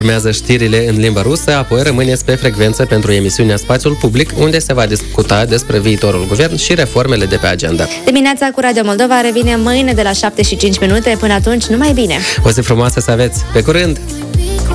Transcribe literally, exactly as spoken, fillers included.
Urmează știrile în limba rusă, apoi rămâneți pe frecvență pentru emisiunea Spațiul Public, unde se va discuta despre viitorul guvern și reformele de pe agenda. Dimineața cu Radio Moldova revine mâine de la șapte și cinci minute. Până atunci, numai bine! O zi frumoasă să aveți! Pe curând!